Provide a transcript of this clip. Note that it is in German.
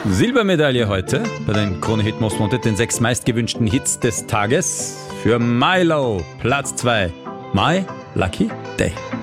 Silbermedaille heute bei den Krone Hit Most Wanted, den 6 meistgewünschten Hits des Tages. Für Milo, Platz 2. My Lucky Day.